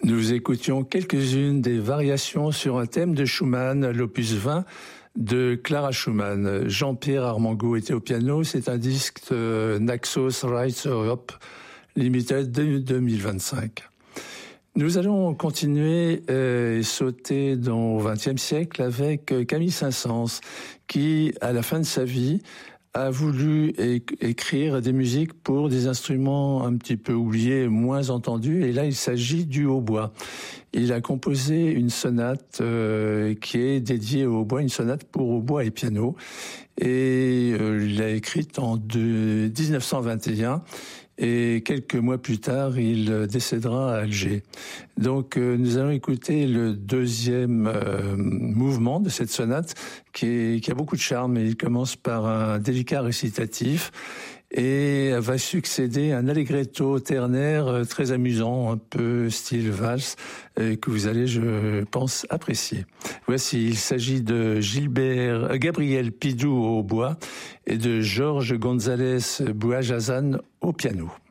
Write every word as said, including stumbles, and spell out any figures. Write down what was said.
Nous écoutions quelques-unes des variations sur un thème de Schumann, l'opus vingt de Clara Schumann. Jean-Pierre Armengaud était au piano. C'est un disque de Naxos Rights Europe Limited de deux mille vingt-cinq. Nous allons continuer euh, et sauter dans le vingtième siècle avec Camille Saint-Saëns, qui, à la fin de sa vie, a voulu é- écrire des musiques pour des instruments un petit peu oubliés, moins entendus. Et là, il s'agit du hautbois. Il a composé une sonate euh, qui est dédiée au hautbois, une sonate pour hautbois et piano. Et euh, il l'a écrite en de, dix-neuf cent vingt et un. Et quelques mois plus tard, il décédera à Alger. Donc, euh, nous allons écouter le deuxième euh, mouvement de cette sonate qui, est, qui a beaucoup de charme. Et il commence par un délicat récitatif et va succéder un allegretto ternaire euh, très amusant, un peu style valse, euh, que vous allez, je pense, apprécier. Voici, il s'agit de Gilbert, euh, Gabriel Pidou au hautbois et de Georges González Bouajazan au piano.